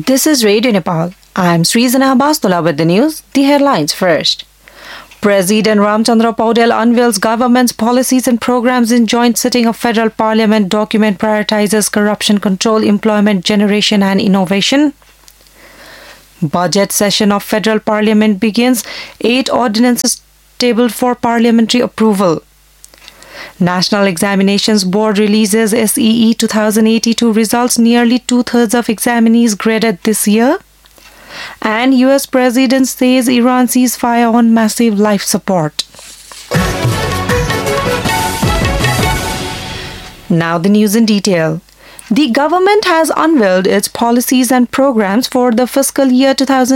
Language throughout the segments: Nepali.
This is Radio Nepal. I'm Srizana Bastola with the news. The headlines first. President Ramchandra Paudel unveils government's policies and programs in joint sitting of Federal Parliament. Document prioritizes corruption control, employment generation and innovation. Budget session of Federal Parliament begins. 8 ordinances tabled for parliamentary approval. National Examinations Board releases SEE 2082 results. Nearly two-thirds of examinees graded this year. And US President says Iran ceasefire on massive life support. Now the news in detail. The government has unveiled its policies and programs for the fiscal year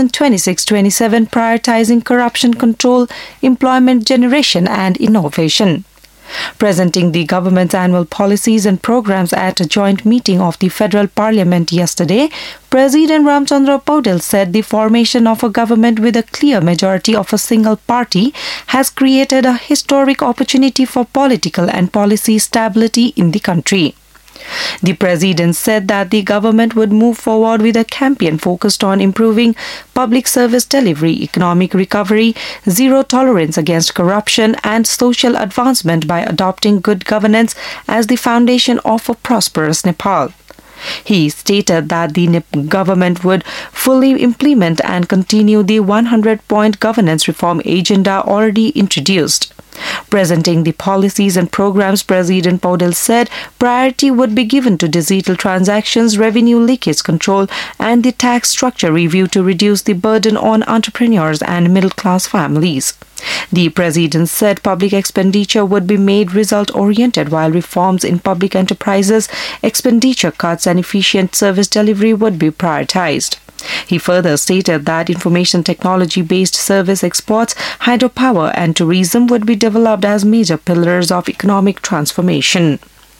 2026-27, prioritizing corruption control, employment generation and innovation. Presenting the government's annual policies and programs at a joint meeting of the Federal Parliament yesterday, President Ramchandra Paudel said the formation of a government with a clear majority of a single party has created a historic opportunity for political and policy stability in the country. The president said that the government would move forward with a campaign focused on improving public service delivery, economic recovery, zero tolerance against corruption, and social advancement by adopting good governance as the foundation of a prosperous Nepal. He stated that the government would fully implement and continue the 100-point governance reform agenda already introduced. Presenting the policies and programs, President Paudel said priority would be given to digital transactions, revenue leakage control, and the tax structure review to reduce the burden on entrepreneurs and middle-class families. The president said public expenditure would be made result-oriented, while reforms in public enterprises, expenditure cuts, and efficient service delivery would be prioritized. He further stated that information technology-based service exports, hydropower, and tourism would be developed as major pillars of economic transformation.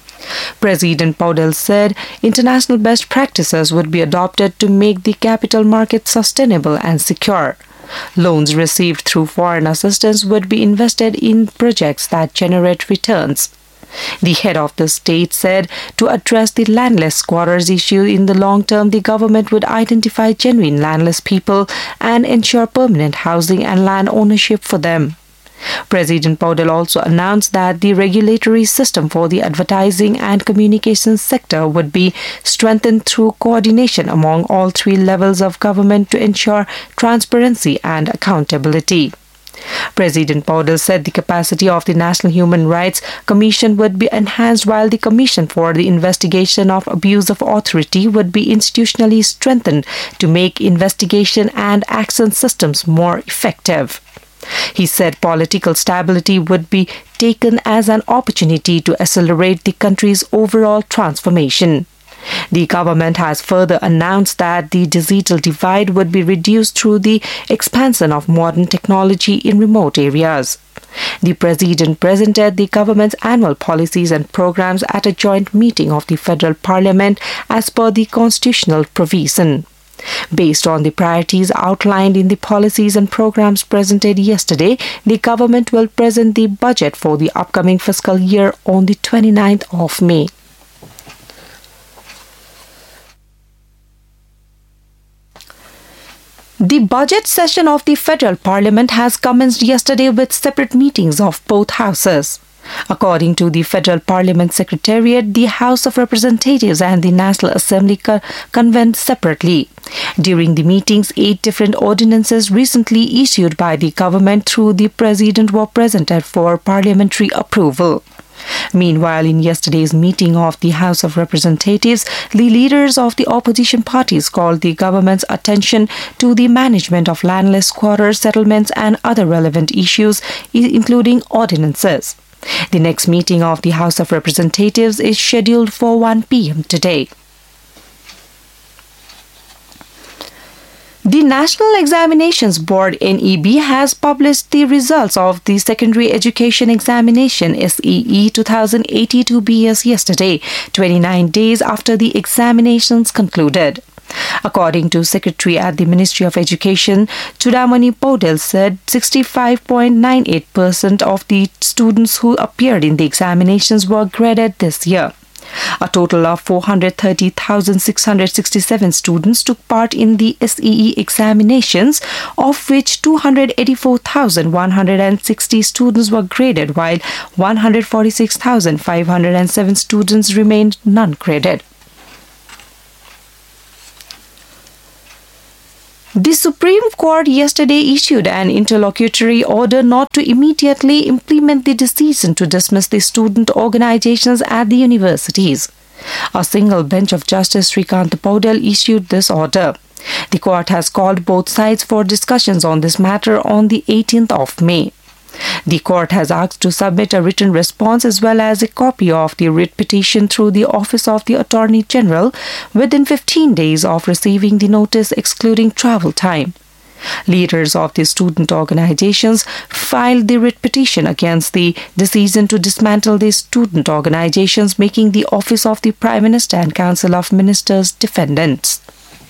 President Paudel said international best practices would be adopted to make the capital market sustainable and secure. Loans received through foreign assistance would be invested in projects that generate returns. The head of the state said to address the landless squatters issue in the long term, the government would identify genuine landless people and ensure permanent housing and land ownership for them. President Paudel also announced that the regulatory system for the advertising and communications sector would be strengthened through coordination among all 3 levels of government to ensure transparency and accountability. President Paudel said the capacity of the National Human Rights Commission would be enhanced, while the Commission for the Investigation of Abuse of Authority would be institutionally strengthened to make investigation and action systems more effective. He said political stability would be taken as an opportunity to accelerate the country's overall transformation. The government has further announced that the digital divide would be reduced through the expansion of modern technology in remote areas. The president presented the government's annual policies and programs at a joint meeting of the Federal Parliament as per the constitutional provision. Based on the priorities outlined in the policies and programs presented yesterday, the government will present the budget for the upcoming fiscal year on the 29th of May. The budget session of the Federal Parliament has commenced yesterday with separate meetings of both houses. According to the Federal Parliament Secretariat, the House of Representatives and the National Assembly convened separately. During the meetings, 8 different ordinances recently issued by the government through the President were presented for parliamentary approval. Meanwhile, in yesterday's meeting of the House of Representatives, the leaders of the opposition parties called the government's attention to the management of landless squatter settlements and other relevant issues, including ordinances. The next meeting of the House of Representatives is scheduled for 1 p.m. today. The National Examinations Board (NEB) has published the results of the Secondary Education Examination SEE 2082 BS yesterday, 29 days after the examinations concluded. According to Secretary at the Ministry of Education, Chudamani Paudel said 65.98% of the students who appeared in the examinations were graded this year. A total of 430,667 students took part in the SEE examinations, of which 284,160 students were graded, while 146,507 students remained non-graded. The Supreme Court yesterday issued an interlocutory order not to immediately implement the decision to dismiss the student organizations at the universities. A single bench of Justice Srikant Paudel issued this order. The court has called both sides for discussions on this matter on the 18th of May. The court has asked to submit a written response as well as a copy of the writ petition through the Office of the Attorney General within 15 days of receiving the notice, excluding travel time. Leaders of the student organizations filed the writ petition against the decision to dismantle the student organizations, making the Office of the Prime Minister and Council of Ministers defendants.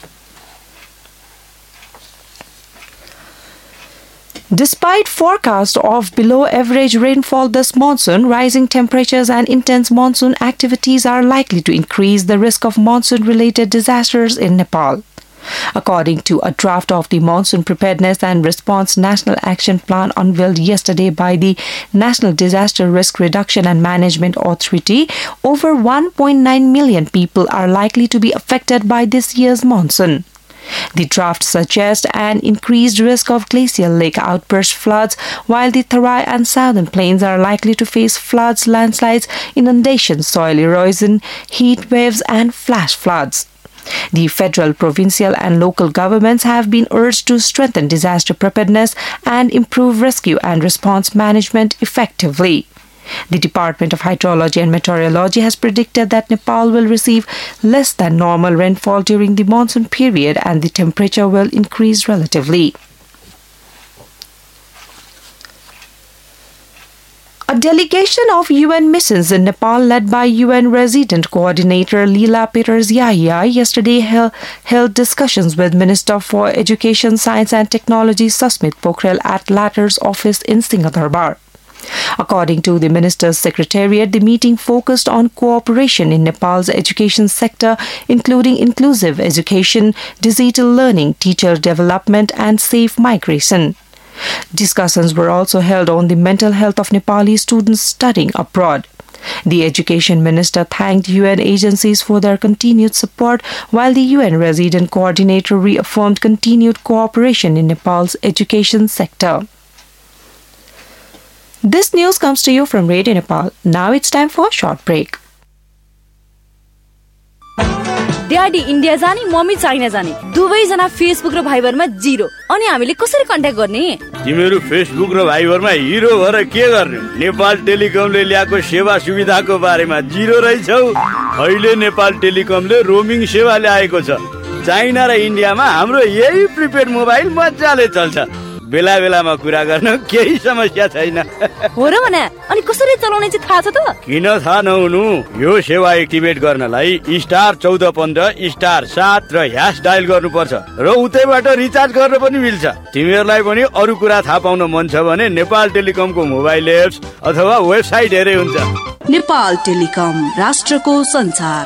Despite forecast of below-average rainfall this monsoon, rising temperatures and intense monsoon activities are likely to increase the risk of monsoon-related disasters in Nepal. According to a draft of the Monsoon Preparedness and Response National Action Plan unveiled yesterday by the National Disaster Risk Reduction and Management Authority, over 1.9 million people are likely to be affected by this year's monsoon. The draft suggests an increased risk of glacial lake outburst floods, while the Tarai and southern plains are likely to face floods, landslides, inundations, soil erosion, heat waves, and flash floods. The federal, provincial, and local governments have been urged to strengthen disaster preparedness and improve rescue and response management effectively. The Department of Hydrology and Meteorology has predicted that Nepal will receive less than normal rainfall during the monsoon period and the temperature will increase relatively. A delegation of UN missions in Nepal led by UN Resident Coordinator Leela Peters Yahya yesterday held discussions with Minister for Education, Science and Technology Susmit Pokhrel at latter's office in Singhadarbar. According to the Minister's Secretariat, the meeting focused on cooperation in Nepal's education sector, including inclusive education, digital learning, teacher development, and safe migration. Discussions were also held on the mental health of Nepali students studying abroad. The Education Minister thanked UN agencies for their continued support, while the UN Resident Coordinator reaffirmed continued cooperation in Nepal's education sector. This news comes to you from Radio Nepal. Now it's time for a short break. Daddy India जाने मम्मी चाइना जाने दुवैजना फेसबुक र भाइबरमा जिरो अनि हामीले कसरी कन्ट्याक्ट गर्ने तिमीहरू फेसबुक र भाइबरमा हिरो भएर के गर्ने नेपाल टेलिकमले ल्याएको सेवा सुविधाको बारेमा जिरो रहेछौ अहिले नेपाल टेलिकमले रोमिङ सेवा ल्याएको छ चाइना र इन्डियामा हाम्रो यही प्रिपेड मोबाइल मजाले चल्छ बेला बेलामा कुरा गर्न केही समस्या छैन हो र भने अनि कसरी चलाउने चाहिँ थाहा छ त किन थाहा नहुनु यो सेवा एक्टिभेट गर्नलाई *14**7 र ह्याश डायल गर्नुपर्छ र उतैबाट रिचार्ज गर्न पनि मिल्छ तिमीहरूलाई पनि अरु कुरा थाहा पाउन मन छ भने नेपाल टेलिकमको मोबाइल एप्स अथवा वेबसाइट हेरे हुन्छ नेपाल टेलिकम राष्ट्रको संचार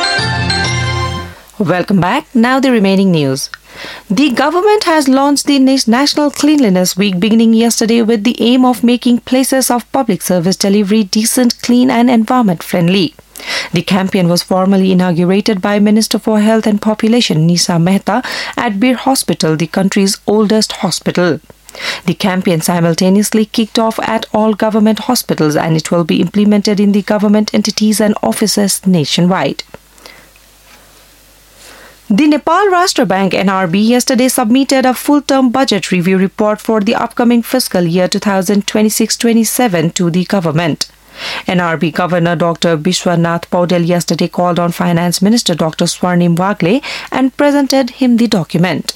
Welcome back. Now the remaining news. The government has launched the National Cleanliness Week beginning yesterday with the aim of making places of public service delivery decent, clean and environment friendly. The campaign was formally inaugurated by Minister for Health and Population Nisa Mehta at Bir Hospital, the country's oldest hospital. The campaign simultaneously kicked off at all government hospitals and it will be implemented in the government entities and offices nationwide. The Nepal Rashtra Bank NRB yesterday submitted a full-term budget review report for the upcoming fiscal year 2026-27 to the government. NRB Governor Dr. Bishwanath Paudel yesterday called on Finance Minister Dr. Swarnim Wagle and presented him the document.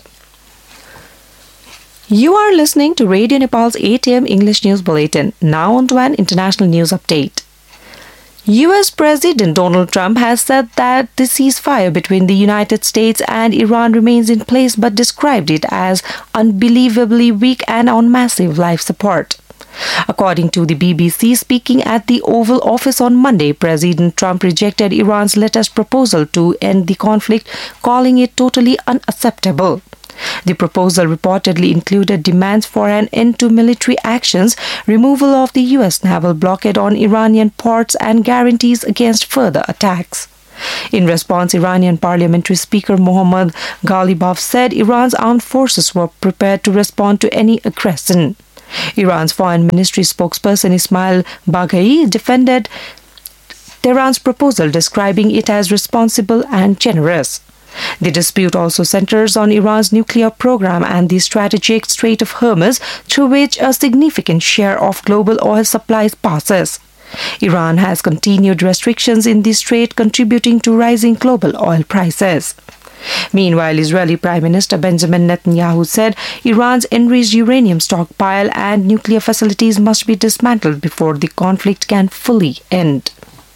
You are listening to Radio Nepal's 8 a.m. English News Bulletin. Now on to an international news update. U.S. President Donald Trump has said that the ceasefire between the United States and Iran remains in place but described it as unbelievably weak and on massive life support. According to the BBC, speaking at the Oval Office on Monday, President Trump rejected Iran's latest proposal to end the conflict, calling it totally unacceptable. The proposal reportedly included demands for an end to military actions, removal of the U.S. naval blockade on Iranian ports, and guarantees against further attacks. In response, Iranian Parliamentary Speaker Mohammad Ghalibaf said Iran's armed forces were prepared to respond to any aggression. Iran's Foreign Ministry spokesperson Ismail Baghai defended Tehran's proposal, describing it as responsible and generous. The dispute also centers on Iran's nuclear program and the strategic Strait of Hormuz, through which a significant share of global oil supplies passes. Iran has continued restrictions in the strait, contributing to rising global oil prices. Meanwhile, Israeli Prime Minister Benjamin Netanyahu said Iran's enriched uranium stockpile and nuclear facilities must be dismantled before the conflict can fully end.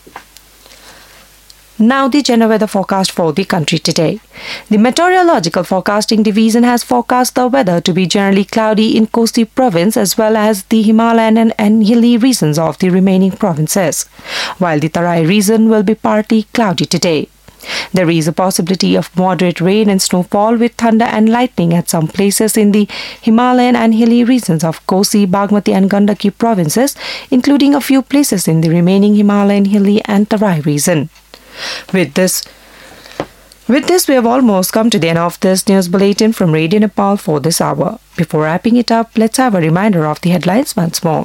Now the general weather forecast for the country today. The Meteorological Forecasting Division has forecast the weather to be generally cloudy in Kosi province as well as the Himalayan and hilly regions of the remaining provinces, while the Tarai region will be partly cloudy today. There is a possibility of moderate rain and snowfall with thunder and lightning at some places in the Himalayan and hilly regions of Kosi, Bagmati and Gandaki provinces, including a few places in the remaining Himalayan, hilly and Tarai region. With this, we have almost come to the end of this news bulletin from Radio Nepal for this hour. Before wrapping it up, let's have a reminder of the headlines once more.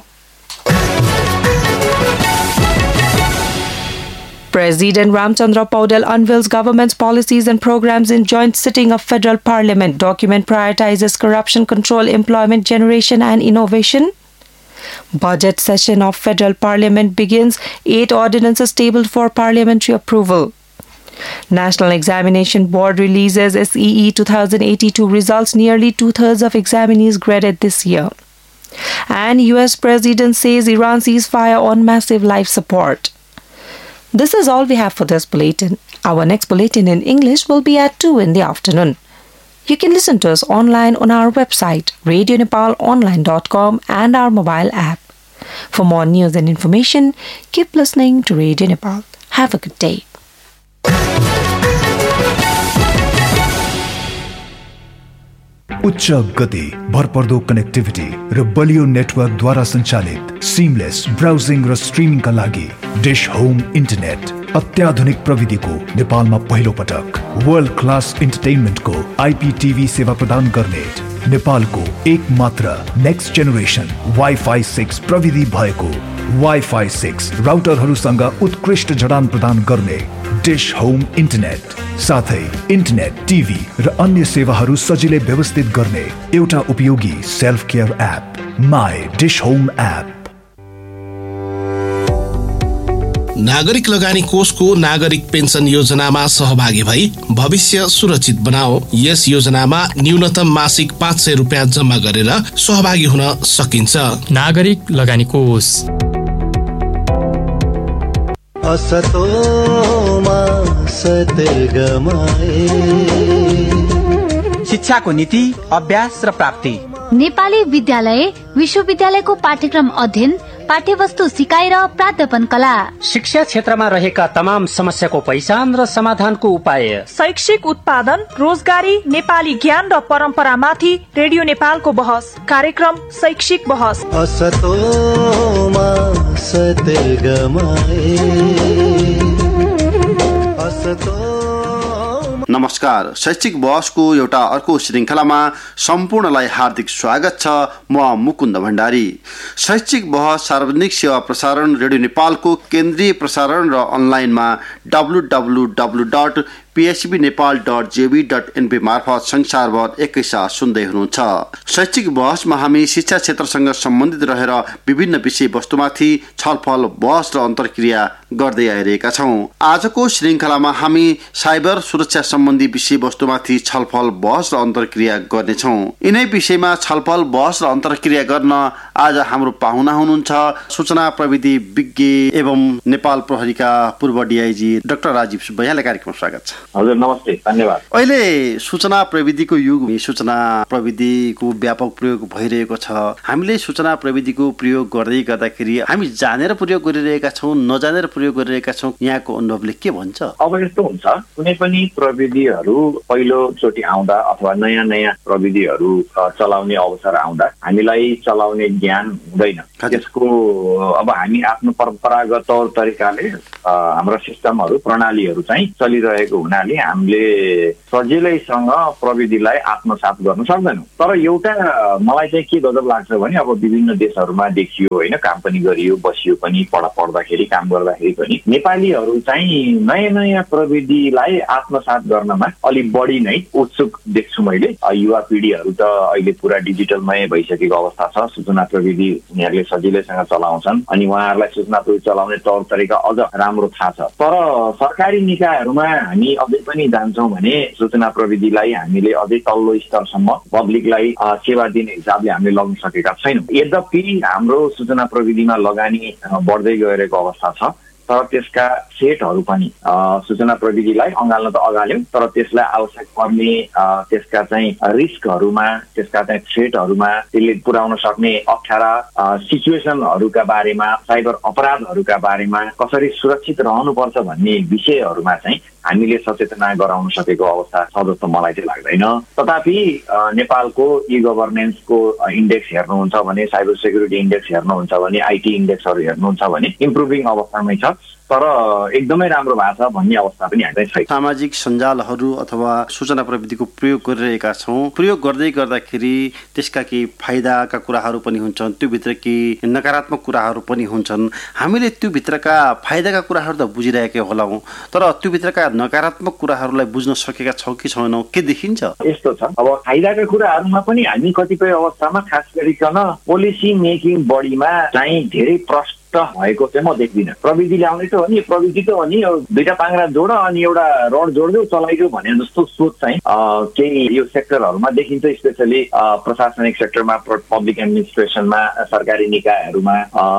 President Ramchandra Paudel unveils government's policies and programs in joint sitting of Federal Parliament. Document prioritizes corruption control, employment generation and innovation. Budget session of Federal Parliament begins. 8 ordinances tabled for parliamentary approval. National Examination Board releases SEE 2082 results. Nearly 2/3 of examinees graded this year. And US President says Iran ceasefire on massive life support. This is all we have for this bulletin. Our next bulletin in English will be at 2 in the afternoon. You can listen to us online on our website, radionepalonline.com, and our mobile app. For more news and information, keep listening to Radio Nepal. Have a good day. उच्च गति, भरपर्दो कनेक्टिभिटी र बलियो नेटवर्कद्वारा सञ्चालित सिमलेस ब्राउजिङ र स्ट्रिमिङका लागि डिश होम इन्टरनेट अत्याधुनिक प्रविधिको नेपालमा पहिलो पटक वर्ल्ड क्लास इन्टरटेनमेन्टको IPTV सेवा प्रदान गर्ने नेपालको एक मात्र नेक्स्ट जेनेरेसन वाइफाई 6 प्रविधि भएको वाइफाई 6 राउटरहरूसँग उत्कृष्ट जडान प्रदान गर्ने डिश होम इन्टरनेट, साथै इन्टरनेट, टिभी र अन्य सेवाहरू सजिलै व्यवस्थित गर्ने एउटा उपयोगी self care app, my dish home app. नागरिक लगानी कोषको नागरिक पेन्सन योजनामा सहभागी भई भविष्य सुरक्षित बनाओ। यस योजनामा न्यूनतम मासिक 500 रुपियाँ जम्मा गरेर सहभागी हुन सकिन्छ। नागरिक लगानी कोष। शिक्षाको नीति, अभ्यास र प्राप्ति। नेपाली विद्यालय विश्वविद्यालयको पाठ्यक्रम अध्ययन, पाठ्यवस्तु सिकाइ र प्राध्यापन कला। शिक्षा क्षेत्रमा रहेका तमाम समस्याको पहिचान र समाधानको उपाय। शैक्षिक उत्पादन, रोजगारी, नेपाली ज्ञान र परम्परामाथि रेडियो नेपालको बहस। कार्यक्रम शैक्षिक बहस। नमस्कार, शैक्षिक बहसको एउटा अर्को श्रृङ्खलामा सम्पूर्णलाई हार्दिक स्वागत छ। म मुकुन्द भण्डारी। शैक्षिक बहस सार्वजनिक सेवा प्रसारण रेडियो नेपालको केन्द्रीय प्रसारण र अनलाइनमा www.psbnepal.jv.np मार्फत संसारभर एकैसाथ सुन्दै हुनुहुन्छ। शैक्षिक बहसमा हामी शिक्षा क्षेत्रसँग सम्बन्धित रहेर विभिन्न विषय वस्तुमाथि छलफल, बहस र अन्तर्क्रिया गर्दै आइरहेका छौँ। आजको श्रृङ्खलामा हामी साइबर सुरक्षा सम्बन्धी विषयवस्तुमाथि छलफल बहस र अन्तर्क्रिया गर्नेछौँ। यिनै विषयमा छलफल बहस र अन्तर्क्रिया गर्न आज हाम्रो पाहुना हुनुहुन्छ सूचना प्रविधि विज्ञ एवं नेपाल प्रहरीका पूर्व डीआईजी डाक्टर राजीव सुब्बा। यहाँलाई कार्यक्रममा स्वागत छ। हजुर नमस्ते, धन्यवाद। अहिले सूचना प्रविधिको युग, सूचना प्रविधिको व्यापक प्रयोग भइरहेको छ। हामीले सूचना प्रविधिको प्रयोग गर्दाखेरि हामी जानेर प्रयोग गरिरहेका छौँ, नजानेर प्रयोग गरिरहेका छौँ, यहाँको अनुभवले के भन्छ? अब यस्तो हुन्छ, कुनै पनि प्रविधिहरू पहिलोचोटि आउँदा अथवा नयाँ नयाँ प्रविधिहरू चलाउने अवसर आउँदा हामीलाई चलाउने ज्ञान हुँदैन। त्यसको अब हामी आफ्नो परम्परागत तौर तरिकाले हाम्रो सिस्टमहरू प्रणालीहरू चाहिँ चलिरहेको हुनाले हामीले सजिलैसँग प्रविधिलाई आत्मसात गर्न सक्दैनौँ। तर एउटा मलाई चाहिँ के गजब लाग्छ भने अब विभिन्न देशहरूमा देखियो होइन, काम पनि गरियो, बसियो पनि, पढ्दाखेरि काम गर्दाखेरि पनि नेपालीहरू चाहिँ नयाँ नयाँ प्रविधिलाई आत्मसात गर्नमा अलिक बढी नै उत्सुक देख्छु मैले। युवा पिँढीहरू त अहिले पुरा डिजिटलमय भइसकेको अवस्था छ। सूचना प्रविधि उनीहरूले सजिलैसँग चलाउँछन् अनि उहाँहरूलाई सूचना प्रविधि चलाउने तौर तरिका अझ राम्रो थाहा छ। तर सरकारी निकायहरूमा हामी अझै पनि जान्छौँ भने सूचना प्रविधिलाई हामीले अझै तल्लो स्तरसम्म पब्लिकलाई सेवा दिने हिसाबले हामीले लग्न सकेका छैनौँ। यद्यपि हाम्रो सूचना प्रविधिमा लगानी बढ्दै गइरहेको अवस्था छ, तर त्यसका सेटहरू पनि सूचना प्रविधिलाई अँगाल्न त अँगाल्यौँ, तर त्यसलाई आवश्यक पर्ने त्यसका चाहिँ रिस्कहरूमा, त्यसका चाहिँ थ्रेटहरूमा, त्यसले पुर्याउन सक्ने अप्ठ्यारा सिचुएसनहरूका बारेमा, साइबर अपराधहरूका बारेमा कसरी सुरक्षित रहनुपर्छ भन्ने विषयहरूमा चाहिँ हामीले सचेतना गराउन सकेको अवस्था छ जस्तो मलाई चाहिँ लाग्दैन। तथापि नेपालको ई गभर्नेन्सको इन्डेक्स हेर्नुहुन्छ भने, साइबर सेक्युरिटी इन्डेक्स हेर्नुहुन्छ भने, आइटी इन्डेक्सहरू हेर्नुहुन्छ भने इम्प्रुभिङ अवस्थामै छ, तर एकदमै राम्रो भएको छ भन्ने अवस्था पनि हामीलाई छैन। सामाजिक सञ्जालहरू अथवा सूचना प्रविधिको प्रयोग गरिरहेका छौँ। प्रयोग गर्दै गर्दाखेरि त्यसका केही फाइदाका कुराहरू पनि हुन्छन्, त्योभित्र केही नकारात्मक कुराहरू पनि हुन्छन्। हामीले त्योभित्रका फाइदाका कुराहरू त बुझिरहेकै होलाौँ, तर त्योभित्रका नकारात्मक कुराहरूलाई बुझ्न सकेका छौँ कि छैनौँ, के देखिन्छ? यस्तो छ, अब फाइदाका कुराहरूमा पनि हामी कतिपय अवस्थामा खास गरिकन पोलिसी मेकिङ बडीमा चाहिँ धेरै प्रश्न भएको चाहिँ म देख्दिनँ। प्रविधि ल्याउने त हो नि, प्रविधि त हो नि, दुईटा पाङ्ग्रा जोड अनि एउटा रड जोड्दै चलाइदियो भने जस्तो सोच चाहिँ केही यो सेक्टरहरूमा देखिन्छ। स्पेसली प्रशासनिक सेक्टरमा, पब्लिक एडमिनिस्ट्रेसनमा, सरकारी निकायहरूमा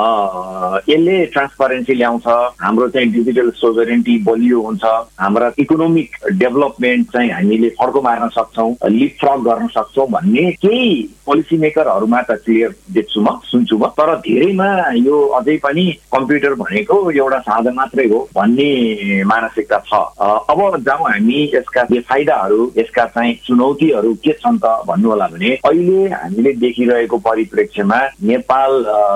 यसले ट्रान्सपरेन्सी ल्याउँछ, हाम्रो चाहिँ डिजिटल सोभरेन्टी बलियो हुन्छ, हाम्रा इकोनोमिक डेभलपमेन्ट चाहिँ हामीले फड्को मार्न सक्छौँ, लिप फ्रग गर्न सक्छौँ भन्ने केही पोलिसी मेकरहरूमा त क्लियर देख्छु म, सुन्छु म। तर धेरैमा यो अझै पनि कम्प्युटर भनेको एउटा साधन मात्रै हो भन्ने मानसिकता छ। अब जाउँ हामी यसका फाइदाहरू, यसका चाहिँ चुनौतीहरू के छन् त भन्नु होला भने, अहिले हामीले देखिरहेको परिप्रेक्ष्यमा नेपाल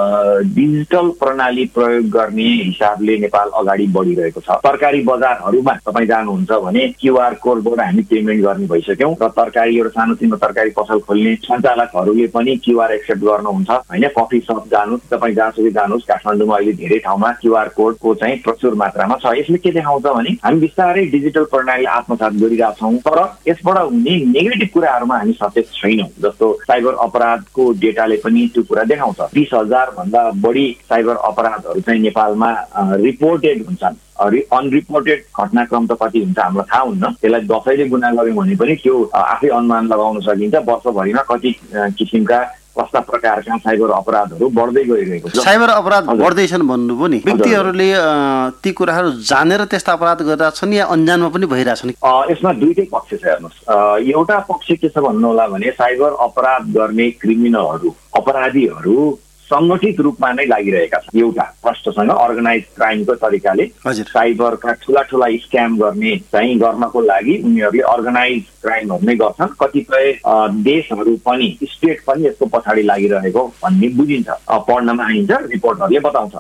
डिजिटल प्रणाली प्रयोग गर्ने हिसाबले नेपाल अगाडि बढिरहेको छ। तरकारी बजारहरूमा तपाईँ जानुहुन्छ भने क्युआर कोडबाट हामी पेमेन्ट गर्ने भइसक्यौँ र तरकारी, एउटा सानोतिनो तरकारी पसल खोल्ने सञ्चालकहरूले पनि क्युआर एक्सेप्ट गर्नुहुन्छ होइन। कफी सप जानुहोस्, तपाईँ जहाँसुकै जानुहोस्, काठमाडौँमा अहिले धेरै ठाउँमा क्युआर कोडको चाहिँ प्रचुर मात्रामा छ। यसले के देखाउँछ भने हामी बिस्तारै डिजिटल प्रणाली आत्मसात गरिरहेछौँ, तर यसबाट हुने नेगेटिभ कुराहरूमा हामी सचेत छैनौँ। जस्तो साइबर अपराधको डेटाले पनि त्यो कुरा देखाउँछ। 20,000 भन्दा बढी साइबर अपराधहरू चाहिँ नेपालमा रिपोर्टेड हुन्छन्। अनरिपोर्टेड घटनाक्रम त कति हुन्छ हामीलाई थाहा हुन्न, त्यसलाई 10ले गुणा गर्यौँ भने पनि त्यो आफै अनुमान लगाउन सकिन्छ वर्षभरिमा कति किसिमका कस्ता प्रकारका साइबर अपराधहरू बढ्दै गइरहेको छ। साइबर अपराध बढ्दैछन् भन्नुभयो नि, व्यक्तिहरूले ती कुराहरू जानेर त्यस्ता अपराध गरिरहेछन् या अन्जानमा पनि भइरहेछन्? यसमा दुईटै पक्ष छ। हेर्नुहोस्, एउटा पक्ष के छ भन्नु होला भने साइबर अपराध गर्ने क्रिमिनलहरू, अपराधीहरू संगठित रूपमा नै लागिरहेका छन्। एउटा प्रष्टसँग अर्गनाइज क्राइमको तरिकाले साइबरका ठुला ठुला स्क्याम गर्ने चाहिँ गर्नको लागि उनीहरूले अर्गनाइज क्राइमहरू नै गर्छन्। कतिपय देशहरू पनि, स्टेट पनि यसको पछाडि लागिरहेको भन्ने बुझिन्छ, पढ्नमा आइन्छ, रिपोर्टहरूले बताउँछ।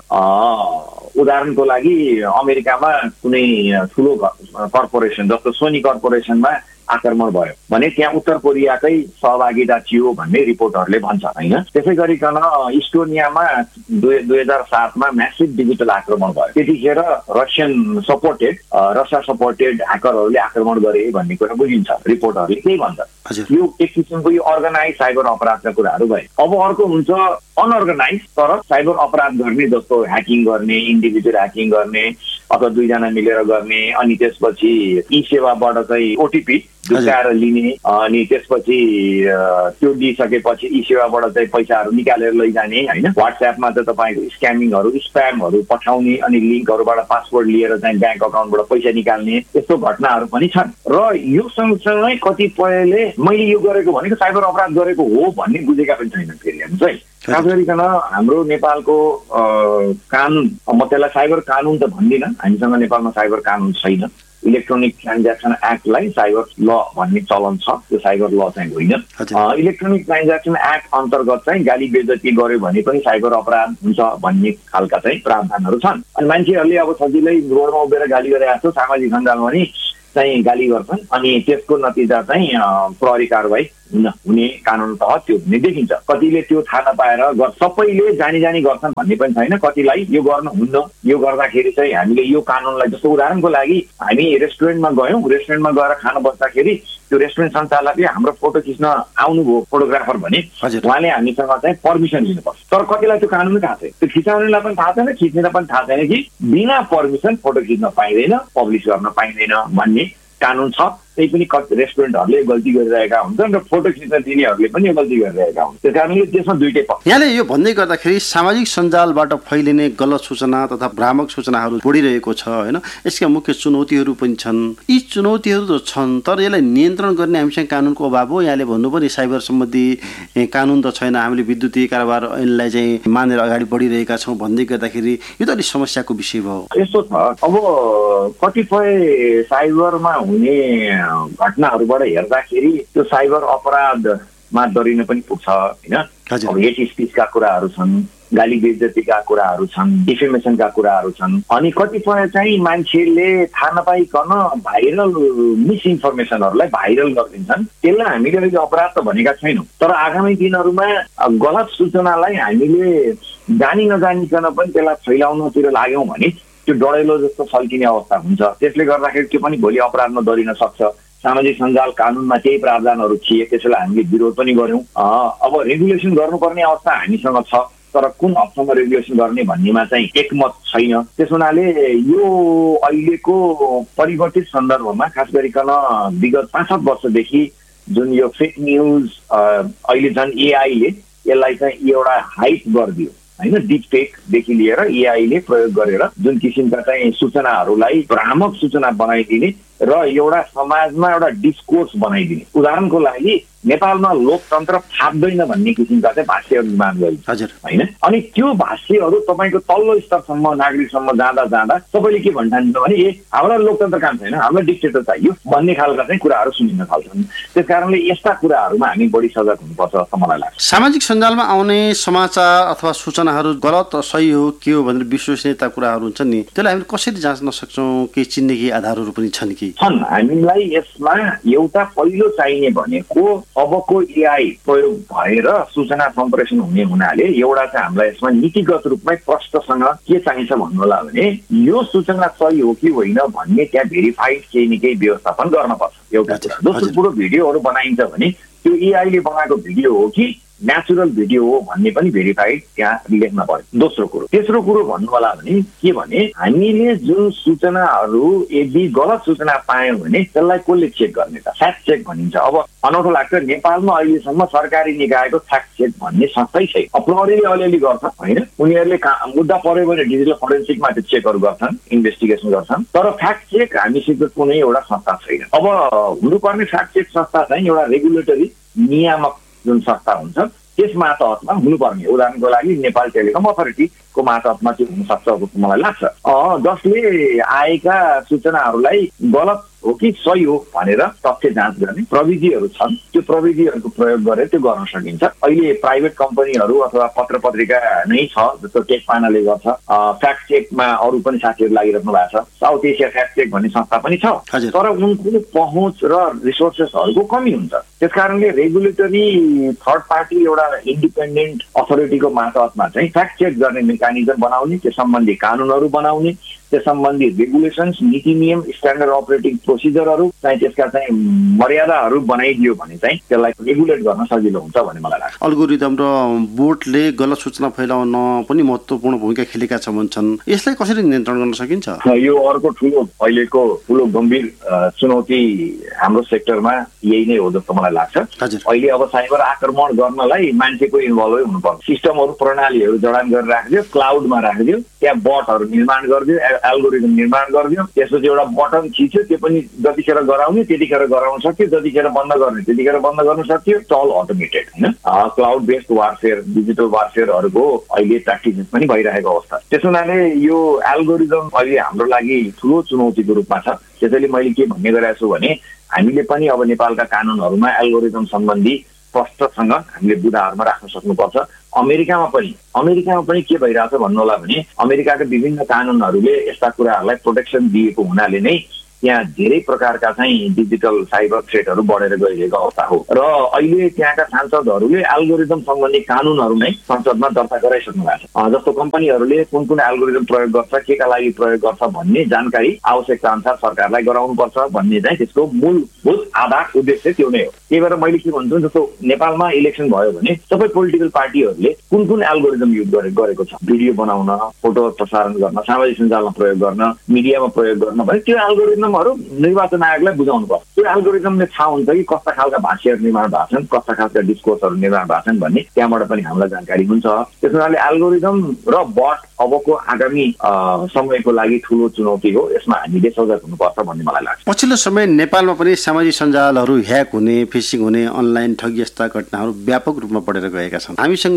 उदाहरणको लागि अमेरिकामा कुनै ठुलो कर्पोरेसन जस्तो सोनी कर्पोरेसनमा आक्रमण भयो भने त्यहाँ उत्तर कोरियाकै सहभागिता थियो भन्ने रिपोर्टहरूले भन्छ होइन। त्यसै गरिकन इस्टोनियामा 2007मा म्यासिभ डिजिटल आक्रमण भयो। त्यतिखेर रसिया सपोर्टेड ह्याकरहरूले आक्रमण गरे भन्ने कुरा बुझिन्छ, रिपोर्टहरूले त्यही भन्छ। यो एक किसिमको यो अर्गनाइज साइबर अपराधका कुराहरू भए। अब अर्को हुन्छ अनअर्गनाइज तर साइबर अपराध गर्ने, जस्तो ह्याकिङ गर्ने, इन्डिभिजुअल ह्याकिङ गर्ने अथवा दुईजना मिलेर गर्ने, अनि त्यसपछि ई सेवाबाट चाहिँ ओटिपी झुकाएर लिने, अनि त्यसपछि त्यो दिइसकेपछि ई सेवाबाट चाहिँ पैसाहरू निकालेर लैजाने होइन। व्हाट्सएपमा चाहिँ तपाईँको स्क्यामिङहरू, स्प्यामहरू पठाउने, अनि लिङ्कहरूबाट पासवर्ड लिएर चाहिँ ब्याङ्क अकाउन्टबाट पैसा निकाल्ने, यस्तो घटनाहरू पनि छन्। र यो सँगसँगै कतिपयले मैले यो गरेको भनेको साइबर अपराध गरेको हो भन्ने बुझेका पनि छैनन्। फेरि हेर्नुहोस् है, खास गरिकन हाम्रो नेपालको कानुन, म त्यसलाई साइबर कानुन त भन्दिनँ, हामीसँग नेपालमा साइबर कानुन छैन। इलेक्ट्रोनिक ट्रान्ज्याक्सन एक्टलाई साइबर ल भन्ने चलन छ, त्यो साइबर ल चाहिँ होइन। इलेक्ट्रोनिक ट्रान्ज्याक्सन एक्ट अन्तर्गत चाहिँ गाली बेइज्जती गर्यो भने पनि साइबर अपराध हुन्छ भन्ने खालका चाहिँ प्रावधानहरू छन्। अनि मान्छेहरूले अब सजिलै रोडमा उभिएर गाली गरेर जस्तो सामाजिक सञ्जालमा पनि चाहिँ गाली गर्छन्, अनि त्यसको नतिजा चाहिँ प्रहरी कारवाही हुने कानुन तह त्यो हुने देखिन्छ। कतिले त्यो थाहा नपाएर सबैले जानी गर्छन् भन्ने पनि छैन। कतिलाई यो गर्नुहुन्न, यो गर्दाखेरि चाहिँ हामीले यो कानुनलाई, जस्तो उदाहरणको लागि हामी रेस्टुरेन्टमा गयौँ, रेस्टुरेन्टमा गएर खान बस्दाखेरि त्यो रेस्टुरेन्ट सञ्चालकले हाम्रो फोटो खिच्न आउनुभयो फोटोग्राफर भने उहाँले हामीसँग चाहिँ पर्मिसन लिनुपर्छ। तर कतिलाई त्यो कानुन थाहा छैन, त्यो खिचाउनेलाई पनि थाहा छैन, खिच्नेलाई पनि थाहा छैन कि बिना पर्मिसन फोटो खिच्न पाइँदैन, पब्लिस गर्न पाइँदैन भन्ने कानुन छ। त्यही पनि रेस्टुरेन्टहरूले गल्ती गरिरहेका हुन्छन् र फोटो खिच्न दिनेहरूले पनि यो गल्ती गरिरहेका हुन्छन्। त्यस कारणले त्यसमा दुईटै पक्ष। यहाँले यो भन्दै गर्दाखेरि सामाजिक सञ्जालबाट फैलिने गलत सूचना तथा भ्रामक सूचनाहरू बढिरहेको छ होइन। यसका मुख्य चुनौतीहरू पनि छन्। यी चुनौतीहरू त छन्, तर यसलाई नियन्त्रण गर्ने हामीसँग कानुनको अभाव हो। यहाँले भन्नुभयो नि साइबर सम्बन्धी कानुन त छैन, हामीले विद्युतीय कारोबार ऐनलाई चाहिँ मानेर अगाडि बढिरहेका छौँ भन्दै गर्दाखेरि यो त अलिक समस्याको विषय भयो। यस्तो छ, अब कतिपय साइबरमा हुने घटनाहरूबाट हेर्दाखेरि त्यो साइबर अपराधमा दरिन पनि पुग्छ होइन। अब हेट स्पिचका कुराहरू छन्, गाली बेइज्जतीका कुराहरू छन्, डिफेमेसनका कुराहरू छन्, अनि कतिपय चाहिँ मान्छेले थाहा नपाइकन भाइरल मिसइन्फर्मेसनहरूलाई भाइरल गरिदिन्छन्। त्यसलाई हामीले अहिले अपराध त भनेका छैनौँ, तर आगामी दिनहरूमा गलत सूचनालाई हामीले जानी नजानिकन पनि त्यसलाई फैलाउनतिर लाग्यौँ भने त्यो डढेलो जस्तो छल्किने अवस्था हुन्छ। त्यसले गर्दाखेरि त्यो पनि भोलि अपराधमा दरिन सक्छ। सामाजिक सञ्जाल कानुनमा त्यही प्रावधानहरू थिए, त्यसैलाई हामीले विरोध पनि गर्यौँ। अब रेगुलेसन गर्नुपर्ने अवस्था हामीसँग छ, तर कुन हदसम्म रेगुलेसन गर्ने भन्नेमा चाहिँ एकमत छैन। त्यस हुनाले यो अहिलेको परिवर्तित सन्दर्भमा खास गरिकन विगत 5-7 वर्षदेखि जुन यो फेक न्युज अहिले झन् एआईले यसलाई चाहिँ एउटा हाइप गरिदियो होइन। डिप फेकदेखि लिएर एआईले प्रयोग गरेर जुन किसिमका चाहिँ सूचनाहरूलाई भ्रामक सूचना बनाइदिने र एउटा समाजमा एउटा डिस्कोर्स बनाइदिने। उदाहरणको लागि नेपालमा लोकतन्त्र फाप्दैन भन्ने किसिमका चाहिँ भाष्यहरू निर्माण गरिन्छ होइन। अनि त्यो भाष्यहरू तपाईँको तल्लो स्तरसम्म नागरिकसम्म जाँदा सबैले के भन्ठान्छ भने हामीलाई लोकतन्त्र काम छैन, हामीलाई डिक्टेटर चाहियो भन्ने खालका चाहिँ कुराहरू सुनिन थाल्छन्। त्यस कारणले यस्ता कुराहरूमा हामी बढी सजग हुनुपर्छ जस्तो मलाई लाग्छ। सामाजिक सञ्जालमा आउने समाचार अथवा सूचनाहरू गलत सही हो के हो भनेर विश्वसनीयता कुराहरू हुन्छ नि, त्यसलाई हामीले कसरी जाँच्न सक्छौँ? केही चिन्ने केही आधारहरू पनि छन् कि? छन्। हामीलाई यसमा एउटा पहिलो चाहिने भनेको अबको एआई प्रयोग भएर सूचना सम्प्रेषण हुने हुनाले एउटा चाहिँ हामीलाई यसमा नीतिगत रूपमै प्रष्टसँग के चाहिन्छ भन्नु होला भने यो सूचना सही हो कि होइन भन्ने त्यहाँ भेरिफाइड केही न केही व्यवस्थापन गर्न पर्छ एउटा कुरा। दोस्रो कुरो भिडियोहरू बनाइन्छ भने त्यो एआईले बनाएको भिडियो हो कि नेचुरल भिडियो हो भन्ने पनि भेरिफाइड त्यहाँ लेख्न पर्यो। दोस्रो कुरो। तेस्रो कुरो भन्नु होला भने के भने हामीले जुन सूचनाहरू यदि गलत सूचना पायौँ भने त्यसलाई कसले चेक गर्ने त? फ्याक्ट चेक भनिन्छ। अब अनौठो लाग्छ नेपालमा अहिलेसम्म सरकारी निकायको फ्याक्ट चेक भन्ने संस्थै छैन। प्रहरीले अलिअलि गर्छ होइन, उनीहरूले मुद्दा पर्यो भने डिजिटल फोरेन्सिकमा त्यो चेकहरू गर्छन्, इन्भेस्टिगेसन गर्छन्, तर फ्याक्ट चेक हामीसित कुनै एउटा संस्था छैन। अब हुनुपर्ने फ्याक्ट चेक संस्था चाहिँ एउटा रेगुलेटरी नियामक जुन संस्था हुन्छ त्यस मातहतमा हुनुपर्ने। उदाहरणको लागि नेपाल टेलिकम अथोरिटी को मातहतमा त्यो हुन सक्छ जस्तो मलाई लाग्छ। जसले आएका सूचनाहरूलाई गलत हो कि सही हो भनेर तथ्य जाँच गर्ने प्रविधिहरू छन्, त्यो प्रविधिहरूको प्रयोग गरेर त्यो गर्न सकिन्छ। अहिले प्राइभेट कम्पनीहरू अथवा पत्र पत्रिका नै छ, जस्तो टेक पानाले गर्छ, फ्याक्ट चेकमा अरू पनि साथीहरू लागिरहनु भएको छ, साउथ एसिया फ्याक्ट चेक भन्ने संस्था पनि छ, तर उनको पहुँच र रिसोर्सेसहरूको कमी हुन्छ। त्यसकारणले रेगुलेटरी थर्ड पार्टी एउटा इन्डिपेन्डेन्ट अथोरिटीको मातहतमा चाहिँ फ्याक्ट चेक गर्ने मेकानिजम बनाउने, त्यो सम्बन्धी कानुनहरू बनाउने, त्यस सम्बन्धी रेगुलेसन्स, नीति नियम, स्ट्यान्डर्ड अपरेटिङ प्रोसिजरहरू चाहिँ त्यसका चाहिँ मर्यादाहरू बनाइदियो भने चाहिँ त्यसलाई रेगुलेट गर्न सजिलो हुन्छ भन्ने मलाई लाग्छ। अल्गोरिदम र बोटले गलत सूचना फैलाउन पनि महत्त्वपूर्ण भूमिका खेलेका छन्। यसलाई कसरी नियन्त्रण गर्न सकिन्छ? यो अर्को ठुलो अहिलेको ठुलो गम्भीर चुनौती हाम्रो सेक्टरमा यही नै हो जस्तो मलाई लाग्छ। अहिले अब साइबर आक्रमण गर्नलाई मान्छेको इन्भल्भै हुनुपर्छ। सिस्टमहरू, प्रणालीहरू जडान गरेर राखिदियो, क्लाउडमा राखिदियो, त्यहाँ बटहरू निर्माण गरिदियो, एल्गोरिदम निर्माण गरिदियो, त्यसपछि एउटा बटन थिच्यो, त्यो पनि जतिखेर गराउने त्यतिखेर गराउन सक्यो, जतिखेर बन्द गर्ने त्यतिखेर बन्द गर्न सक्यो। इट्स अल अटोमेटेड होइन। क्लाउड बेस्ड वारफेयर, डिजिटल वारफेयरहरूको अहिले प्र्याक्टिसेस पनि भइरहेको अवस्था। त्यस हुनाले यो एल्गोरिदम अहिले हाम्रो लागि ठुलो चुनौतीको रूपमा छ। त्यसैले मैले के भन्ने गरेको छु भने हामीले पनि अब नेपालका कानुनहरूमा एल्गोरिदम सम्बन्धी स्पष्टसँग हामीले बुदाहरूमा राख्न सक्नुपर्छ। अमेरिकामा पनि के भइरहेछ भन्नु होला भने अमेरिकाका विभिन्न कानुनहरूले यस्ता कुराहरूलाई प्रोटेक्सन दिएको हुनाले नै त्यहाँ धेरै प्रकारका चाहिँ डिजिटल साइबर थ्रेटहरू बढेर गइरहेको अवस्था हो र अहिले त्यहाँका सांसदहरूले एल्गोरिदम सम्बन्धी कानुनहरू नै संसदमा दर्ता गराइसक्नु भएको छ। जस्तो कम्पनीहरूले कुन कुन एल्गोरिदम प्रयोग गर्छ, केका लागि प्रयोग गर्छ भन्ने जानकारी आवश्यकता अनुसार सरकारलाई गराउनुपर्छ भन्ने चाहिँ त्यसको मूलभूत आधार उद्देश्य त्यो नै हो। त्यही भएर मैले के भन्छु, जस्तो नेपालमा इलेक्सन भयो भने सबै पोलिटिकल पार्टीहरूले कुन कुन एल्गोरिदम युज गरेको छ, भिडियो बनाउन, फोटो प्रसारण गर्न, सामाजिक सञ्जालमा प्रयोग गर्न, मिडियामा प्रयोग गर्न भने त्यो एल्गोरिदम निर्वाचन आयोगलाई बुझाउनु पर्छ। त्यो एल्गोरिदमले थाहा हुन्छ कि कस्ता खालका भाष्यहरू निर्माण भएको छन्, कस्ता खालका डिस्कोर्सहरू निर्माण भएको छन् भन्ने त्यहाँबाट पनि हामीलाई जानकारी हुन्छ। त्यस हुनाले एल्गोरिदम र बट अबको आगामी समयको लागि ठुलो चुनौती हो। यसमा हामीले सजग हुनुपर्छ भन्ने मलाई लाग्छ। पछिल्लो समय नेपालमा पनि सामाजिक सञ्जालहरू ह्याक हुने, फिसिङ हुने, अनलाइन ठगी जस्ता घटनाहरू व्यापक रूपमा बढेर गएका छन्। हामीसँग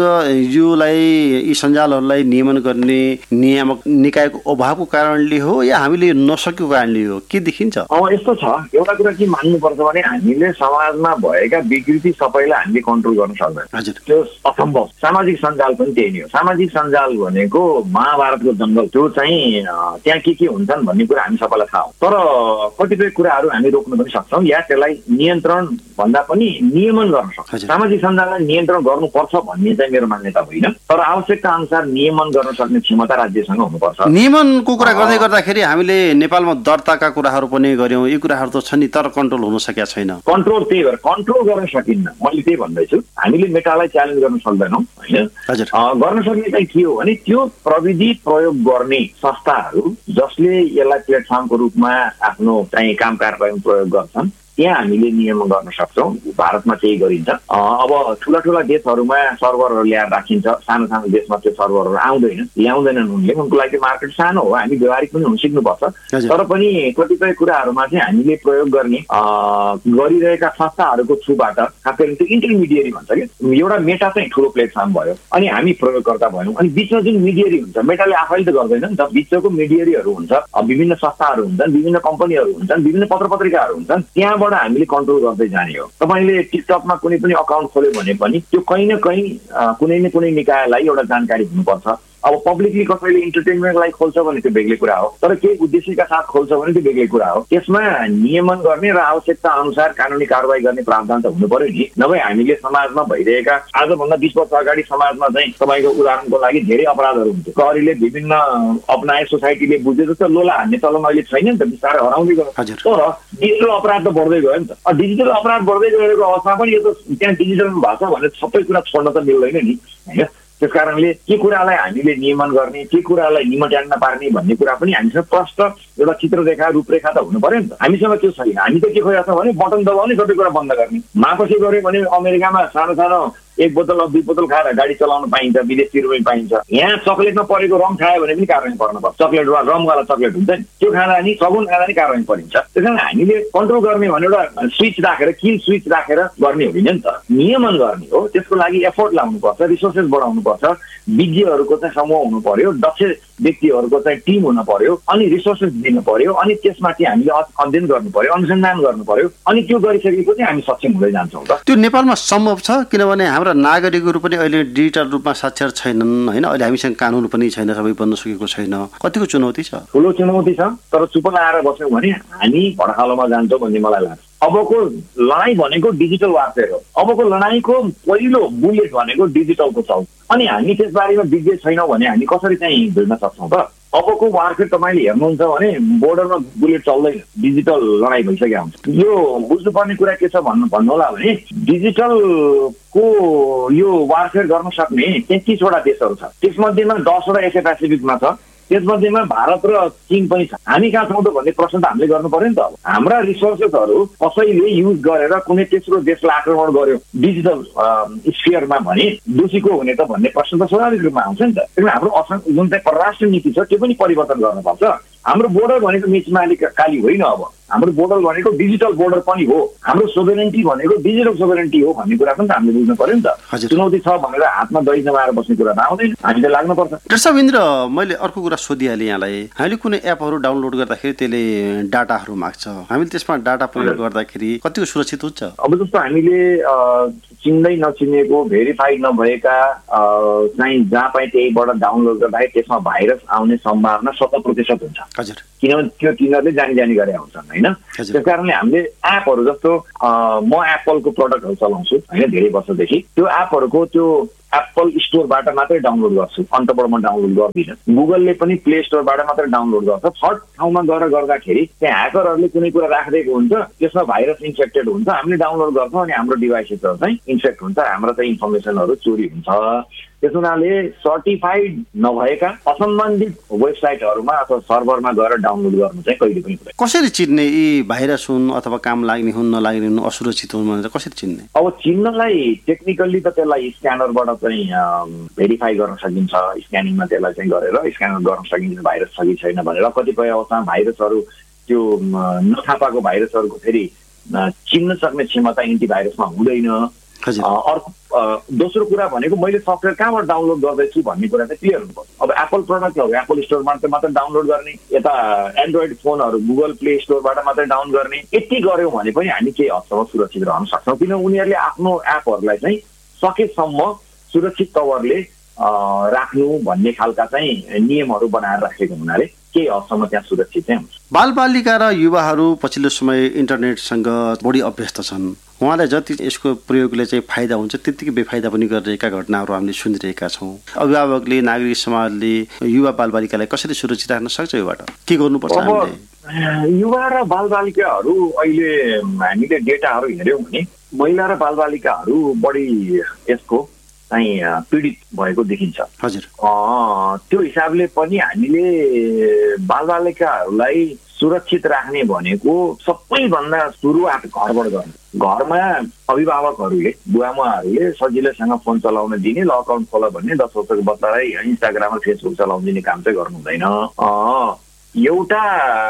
यी सञ्जालहरूलाई नियमन गर्ने नियामक निकायको अभावको कारणले हो या हामीले नसकेको कारणले हो, के देखिन्छ? यस्तो छ, एउटा कुरा के मान्नुपर्छ भने हामीले समाजमा भएका विकृति सबैलाई हामीले कन्ट्रोल गर्न सक्दैन, त्यो असम्भव। सामाजिक सञ्जाल पनि त्यही नै हो। सामाजिक सञ्जाल भनेको महाभारतको जङ्गल, त्यो चाहिँ त्यहाँ के हुन्छन् भन्ने कुरा हामी सबैलाई थाहा हो। तर कतिपय कुराहरू हामी रोक्न पनि सक्छौँ या त्यसलाई नियन्त्रण भन्दा पनि नियमन गर्न सक्छौँ। सामाजिक सञ्जाललाई नियन्त्रण गर्नुपर्छ भन्ने चाहिँ मेरो मान्यता होइन, तर आवश्यकता अनुसार नियमन गर्न सक्ने क्षमता राज्यसँग हुनुपर्छ। नियमनको कुरा गर्दै गर्दाखेरि हामीले नेपालमा दर्ताका कुराहरू पनि गर्यौँ, यी कुराहरू त छ नि, तर कन्ट्रोल हुन सकेका छैन। कन्ट्रोल त्यही भएर कन्ट्रोल गर्न सकिन्न। मैले त्यही भन्दैछु, हामीले मेटालाई च्यालेन्ज गर्न सक्दैनौँ होइन। गर्न सक्ने चाहिँ के हो भने त्यो प्रविधि प्रयोग गर्ने संस्थाहरू जसले यसलाई प्लेटफर्मको रूपमा आफ्नो चाहिँ काम कारबाही प्रयोग गर्छन् त्यहाँ हामीले नियमन गर्न सक्छौँ। भारतमा त्यही गरिन्छ। अब ठुला ठुला देशहरूमा सर्भरहरू ल्याएर राखिन्छ, सानो सानो देशमा त्यो सर्भरहरू ल्याउँदैनन् उनले, उनको लागि मार्केट सानो हो, हामी व्यवहारिक पनि हुन सिक्नुपर्छ। तर पनि कतिपय कुराहरूमा चाहिँ हामीले प्रयोग गर्ने गरिरहेका संस्थाहरूको थ्रुबाट, खास गरी त्यो इन्टरमिडिएरी भन्छ कि, एउटा मेटा चाहिँ ठुलो प्लेटफर्म भयो अनि हामी प्रयोगकर्ता भयौँ, अनि बिचमा जुन मिडिएरी हुन्छ, मेटाले आफैले त गर्दैन नि त, बिचको मिडिएरीहरू हुन्छ, विभिन्न संस्थाहरू हुन्छन्, विभिन्न कम्पनीहरू हुन्छन्, विभिन्न पत्र पत्रिकाहरू हुन्छन्, त्यहाँ हामीले कन्ट्रोल गर्दै जाने हो। तपाईँले टिकटकमा कुनै पनि अकाउन्ट खोल्यो भने पनि त्यो कहीँ न कहीँ कुनै न कुनै निकायलाई एउटा जानकारी हुनुपर्छ। अब पब्लिकली कसैले इन्टरटेनमेन्टलाई खोल्छ भने त्यो बेग्लै कुरा हो, तर केही उद्देश्यका साथ खोल्छ भने त्यो बेग्लै कुरा हो। त्यसमा नियमन गर्ने र आवश्यकता अनुसार कानुनी कारबाही गर्ने प्रावधान त हुनु पर्यो नि। नभए हामीले समाजमा भइरहेका आजभन्दा 20 वर्ष अगाडि समाजमा चाहिँ तपाईँको उदाहरणको लागि धेरै अपराधहरू हुन्थ्यो। प्रहरीले विभिन्न अपनाए, सोसाइटीले बुझे जस्तो लोला हान्ने चलन अहिले छैन नि त, बिस्तारै हराउँदै गयो। तर डिजिटल अपराध त बढ्दै गयो नि त। डिजिटल अपराध बढ्दै गएको अवस्थामा पनि यो त त्यहाँ डिजिटल भएको छ भने सबै कुरा छोड्न त मिल्दैन नि होइन। त्यस कारणले के कुरालाई हामीले नियमन गर्ने, के कुरालाई निमट्यान्न पार्ने भन्ने कुरा पनि हामीसँग प्रष्ट एउटा चित्ररेखा, रूपरेखा त हुनु पर्यो नि त। हामीसँग त्यो छैन। हामी त के खोजेका छौँ भने बटन दबाउने, सबै कुरा बन्द गर्ने। मापसी गऱ्यो भने अमेरिकामा सानो सानो 1 बोतल 2 बोतल खाएर गाडी चलाउन पाइन्छ, विदेशी रुपैयाँ पाइन्छ। यहाँ चकलेटमा परेको रम खायो भने पनि कारवाही पर्नुपर्छ। चकलेट वा रमवाला चकलेट हुन्छ नि, त्यो खाँदा नि सगुन खाँदा नि कारवाही परिन्छ। त्यसैले हामीले कन्ट्रोल गर्ने भने एउटा स्विच राखेर, किल स्विच राखेर गर्ने होइन नि त, नियमन गर्ने हो। त्यसको लागि एफोर्ट लाउनुपर्छ, रिसोर्सेस बढाउनुपर्छ, विज्ञहरूको चाहिँ समूह हुनु पर्यो, दक्ष व्यक्तिहरूको चाहिँ टिम हुन पर्यो, अनि रिसोर्सेस दिनु पर्यो, अनि त्यसमाथि हामीले अध्ययन गर्नु पर्यो, अनुसन्धान गर्नु पर्यो, अनि त्यो गरिसकेपछि हामी सक्षम हुँदै जान्छौँ। त्यो नेपालमा सम्भव छ? किनभने हाम्रा नागरिकहरू पनि अहिले डिजिटल रूपमा साक्षर छैनन् होइन, अहिले हामीसँग कानुन पनि छैन, सबै बन्न सकेको छैन। कतिको चुनौती छ? ठुलो चुनौती छ, तर चुप लाएर बस्यौँ भने हामी भडखालोमा जान्छौँ भन्ने मलाई लाग्छ। अबको लडाइँ भनेको डिजिटल वारफेयर हो। अबको लडाइँको पहिलो बुलेट भनेको डिजिटलको छ, अनि हामी त्यसबारेमा विज्ञ छैनौँ भने हामी कसरी चाहिँ भिड्न सक्छौँ त? अबको वारफेयर तपाईँले हेर्नुहुन्छ भने बोर्डरमा बुलेट चल्दैन, डिजिटल लडाइँ भइसकेको हुन्छ। यो बुझ्नुपर्ने कुरा के छ भन्नुहोला भने डिजिटलको यो वारफेयर गर्न सक्ने 33 वटा देशहरू छ, त्यसमध्येमा 10 वटा एसिया पेसिफिकमा छ, त्यसमध्येमा भारत र चीन पनि छ। हामी कहाँ छौँ त भन्ने प्रश्न त हामीले गर्नु पर्यो नि त। हाम्रा रिसोर्सेसहरू कसैले युज गरेर कुनै तेस्रो देशलाई आक्रमण गर्यो डिजिटल स्फियरमा भने दोषी को हुने त भन्ने प्रश्न त स्वाभाविक रूपमा आउँछ नि त। त्यसले हाम्रो जुन चाहिँ परराष्ट्र नीति छ त्यो पनि परिवर्तन गर्नुपर्छ। हाम्रो बोर्डर भनेको मिचमाली काली होइन, अब हाम्रो बोर्डर भनेको डिजिटल बोर्डर पनि हो, हाम्रो सोभरेन्टी भनेको डिजिटल सोभरेन्टी हो भन्ने कुरा पनि त हामीले बुझ्नु पर्यो नि त। चुनौती छ भनेर हातमा दही जमाएर बस्ने कुरा नआउँदैन, हामीले लाग्नुपर्छ। डाक्टर साहब इन्द्र, मैले अर्को कुरा सोधिहालेँ यहाँलाई। हामीले कुनै एपहरू डाउनलोड गर्दाखेरि त्यसले डाटाहरू माग्छ, हामीले त्यसमा डाटा प्रयोग गर्दाखेरि कतिको सुरक्षित हुन्छ? अब जस्तो हामीले चिन्दै नचिनेको भेरिफाइड नभएका चाहिँ जहाँ पाए त्यहीबाट डाउनलोड गर्दाखेरि त्यसमा भाइरस आउने सम्भावना 100% हुन्छ। हजुर, किनभने त्यो तिनीहरूले जानी गरे हुन्छन् होइन। त्यस कारणले हामीले एपहरू जस्तो म एप्पलको प्रडक्टहरू चलाउँछु होइन धेरै वर्षदेखि, त्यो एपहरूको त्यो एप्पल स्टोरबाट मात्रै डाउनलोड गर्छु, अन्तबाट म डाउनलोड गर्दिनँ। गुगलले पनि प्ले स्टोरबाट मात्रै डाउनलोड गर्छ। थर्ड ठाउँमा गएर गर्दाखेरि त्यहाँ ह्याकरहरूले कुनै कुरा राखिदिएको हुन्छ, त्यसमा भाइरस इन्फेक्टेड हुन्छ, हामीले डाउनलोड गर्छौँ अनि हाम्रो डिभाइसेसहरू चाहिँ इन्फेक्ट हुन्छ, हाम्रो चाहिँ इन्फर्मेसनहरू चोरी हुन्छ। त्यस हुनाले सर्टिफाइड नभएका असम्बन्धित वेबसाइटहरूमा अथवा सर्भरमा गएर डाउनलोड गर्नु चाहिँ कहिले पनि हुँदैन। कसरी चिन्ने यी भाइरस हुन् अथवा काम लाग्ने हुन् नलाग्ने हुन् असुरक्षित हुन् भनेर कसरी चिन्ने? अब चिन्नलाई टेक्निकल्ली त त्यसलाई स्क्यानरबाट चाहिँ भेरिफाई गर्न सकिन्छ, स्क्यानिङमा त्यसलाई चाहिँ गरेर स्क्यानर गर्न सकिन्छ भाइरस छ कि छैन भनेर। कतिपय अवस्थामा भाइरसहरू त्यो नथाहा पाएको भाइरसहरूको फेरि चिन्न सक्ने क्षमता एन्टिभाइरसमा हुँदैन। दोस्रो कुरा भनेको मैले सफ्टवेयर कहाँबाट डाउनलोड गर्दैछु भन्ने कुरा चाहिँ क्लियर हुनुपर्छ। अब एप्पल प्रडक्टहरू एप्पल स्टोरबाट मात्र डाउनलोड गर्ने, यता एन्ड्रोइड फोनहरू गुगल प्ले स्टोरबाट मात्रै डाउन गर्ने, यति गऱ्यौँ भने पनि हामी केही हदसम्म सुरक्षित रहन सक्छौँ। किन उनीहरूले आफ्नो एपहरूलाई चाहिँ सकेसम्म सुरक्षित तवरले राख्नु भन्ने खालका चाहिँ नियमहरू बनाएर राखेको हुनाले केही हदसम्म त्यहाँ सुरक्षित चाहिँ हुन्छ। बालबालिका र युवाहरू पछिल्लो समय इन्टरनेटसँग बढी अभ्यस्त छन्। उहाँलाई जति यसको प्रयोगले चाहिँ फाइदा हुन्छ त्यतिकै बेफाइदा पनि गरिरहेका घटनाहरू हामीले सुनिरहेका छौँ। अभिभावकले, नागरिक समाजले युवा बालबालिकालाई कसरी सुरक्षित राख्न सक्छ? योबाट के गर्नुपर्छ हामीले? युवा र बालबालिकाहरू अहिले हामीले डेटाहरू हेऱ्यौँ भने महिला र बालबालिकाहरू बढी यसको चाहिँ पीडित भएको देखिन्छ। हजुर, त्यो हिसाबले पनि हामीले बालबालिकाहरूलाई सुरक्षित राख्ने भनेको सबैभन्दा सुरुवात घरबाट गर्नु। घरमा अभिभावकहरूले, बुवामाहरूले सजिलैसँग फोन चलाउन दिने, ल अकाउन्ट खोला भन्ने, 10 वर्षको बच्चालाई इन्स्टाग्राम र फेसबुक चलाउन दिने काम चाहिँ गर्नु हुँदैन। एउटा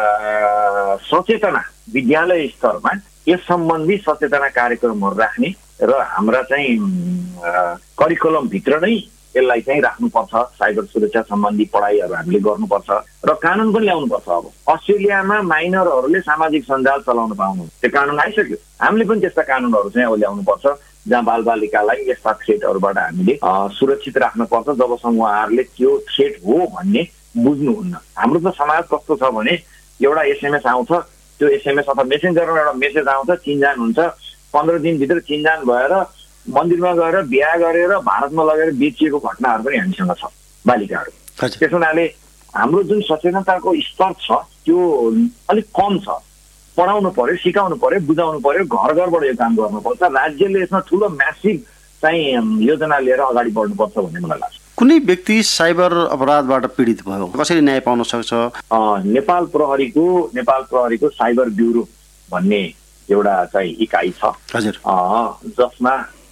सचेतना विद्यालय स्तरमा यस सम्बन्धी सचेतना कार्यक्रमहरू राख्ने र हाम्रा चाहिँ करिकुलमभित्र नै यसलाई चाहिँ राख्नुपर्छ। साइबर सुरक्षा सम्बन्धी पढाइहरू हामीले गर्नुपर्छ र कानुन पनि ल्याउनुपर्छ। अब अस्ट्रेलियामा माइनरहरूले सामाजिक सञ्जाल चलाउन पाउनु, त्यो कानुन आइसक्यो। हामीले पनि त्यस्ता कानुनहरू चाहिँ अब ल्याउनुपर्छ जहाँ बालबालिकालाई यस्ता थ्रेटहरूबाट हामीले सुरक्षित राख्नुपर्छ जबसम्म उहाँहरूले त्यो थ्रेट हो भन्ने बुझ्नुहुन्न। हाम्रो त समाज कस्तो छ भने एउटा एसएमएस आउँछ, त्यो एसएमएस अथवा मेसेन्जरमा एउटा मेसेज आउँछ, चिनजान हुन्छ, 15 दिनभित्र चिनजान भएर मन्दिरमा गएर बिहा गरेर भारतमा लगेर बेचिएको घटनाहरू पनि हामीसँग छ बालिकाहरू। त्यस हुनाले हाम्रो जुन सचेतनताको स्तर छ त्यो अलिक कम छ। पढाउनु पर्यो, सिकाउनु पर्यो, बुझाउनु पर्यो, घर घरबाट यो काम गर्नुपर्छ। राज्यले यसमा ठुलो म्यासिभ चाहिँ योजना लिएर अगाडि बढ्नुपर्छ भन्ने मलाई लाग्छ। कुनै व्यक्ति साइबर अपराधबाट पीडित भयो कसरी न्याय पाउन सक्छ? नेपाल प्रहरीको साइबर ब्युरो भन्ने एउटा चाहिँ इकाइ छ। हजुर, जसमा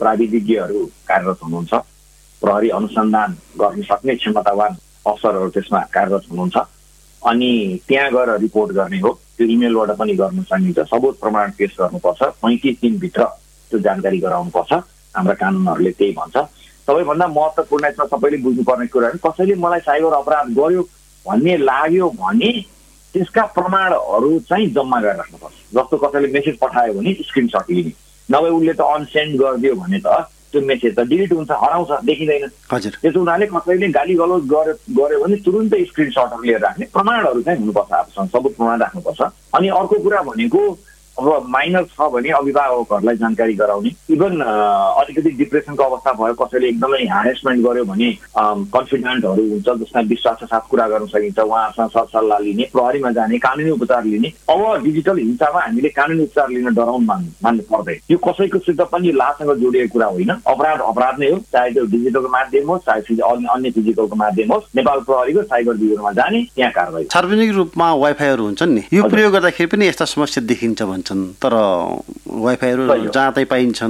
प्राविधिज्ञहरू कार्यरत हुनुहुन्छ, प्रहरी अनुसन्धान गर्न सक्ने क्षमतावान अफसरहरू त्यसमा कार्यरत हुनुहुन्छ। अनि त्यहाँ गएर रिपोर्ट गर्ने हो, त्यो इमेलबाट पनि गर्न सकिन्छ। सबुत प्रमाण पेश गर्नुपर्छ, 35 दिनभित्र त्यो जानकारी गराउनुपर्छ। हाम्रा कानुनहरूले त्यही भन्छ। सबैभन्दा महत्त्वपूर्ण छ, सबैले बुझ्नुपर्ने कुराहरू, कसैले मलाई साइबर अपराध गर्यो भन्ने लाग्यो भने त्यसका प्रमाणहरू चाहिँ जम्मा गरेर राख्नुपर्छ। जस्तो कसैले मेसेज पठायो भने स्क्रिनसट लिने, नभए उसले त अनसेन्ड गरिदियो भने त त्यो मेसेज त डिलिट हुन्छ, हराउँछ, देखिँदैन। त्यसो हुनाले कसैले गाली गलौज गर्यो भने तुरुन्तै स्क्रिनसटहरू लिएर राख्ने, प्रमाणहरू चाहिँ हुनुपर्छ, आफूसँग सबुत प्रमाण राख्नुपर्छ। अनि अर्को कुरा भनेको अब माइनर छ भने अभिभावकहरूलाई जानकारी गराउने। इभन अलिकति डिप्रेसनको अवस्था भयो, कसैले एकदमै ह्यारेसमेन्ट गर्यो भने कन्फिडेन्टहरू हुन्छ जसमा विश्वासका साथ कुरा गर्न सकिन्छ, उहाँसँग सरसल्लाह लिने, प्रहरीमा जाने, कानुनी उपचार लिने। अब डिजिटल हिंसामा हामीले कानुनी उपचार लिन डराउन मान्नु पर्दैन। यो कसैको सित पनि लासँग जोडिएको कुरा होइन। अपराध नै हो, चाहे त्यो डिजिटलको माध्यम होस्, चाहे अन्य फिजिकलको माध्यम होस्। नेपाल प्रहरीको साइबर ब्युरोमा जाने, त्यहाँ कारबाही। सार्वजनिक रूपमा वाइफाईहरू हुन्छन् नि, यो प्रयोग गर्दाखेरि पनि यस्ता समस्या देखिन्छ भन्छन्, तर वाइफाईहरू जहाँ पाइन्छ।